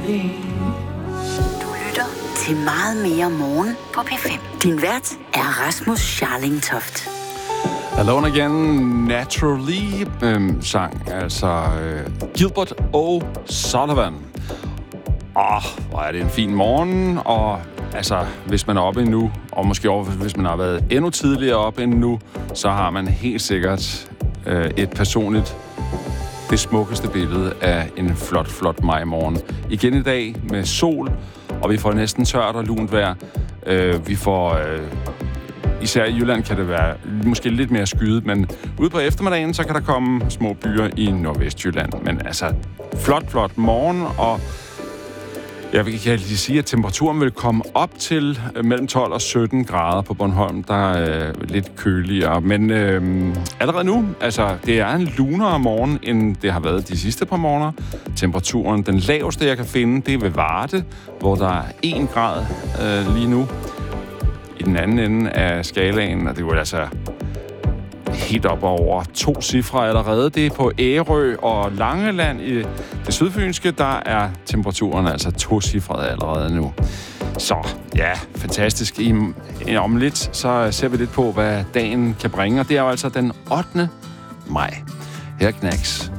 Du lytter til Meget mere morgen på P5. Din vært er Rasmus Scharling Toft. Alone Again, Naturally sang, altså Gilbert O'Sullivan. Hvor er det en fin morgen, og altså, hvis man er oppe endnu, og måske også hvis man har været endnu tidligere oppe endnu, så har man helt sikkert et personligt, det smukkeste billede af en flot, flot majmorgen. Igen i dag med sol, og vi får næsten tørt og lunt vejr. Vi får... Især i Jylland kan det være måske lidt mere skyet, men ude på eftermiddagen, så kan der komme små byer i Nordvestjylland. Men altså, flot morgen, og jeg vil lige sige, at temperaturen vil komme op til mellem 12 og 17 grader på Bornholm. Der er lidt køligere, men allerede nu, altså, det er en lunere morgen, end det har været de sidste par morgener. Temperaturen, den laveste, jeg kan finde, det er ved Varde, hvor der er 1 grad lige nu. I den anden ende af skalaen, og det er jo altså helt op over 2 cifre allerede. Det er på Ærø og Langeland i det sydfynske, der er temperaturen altså 2 cifre allerede nu. Så ja, fantastisk. Om lidt, så ser vi lidt på, hvad dagen kan bringe, og det er jo altså den 8. maj. Her Knacks.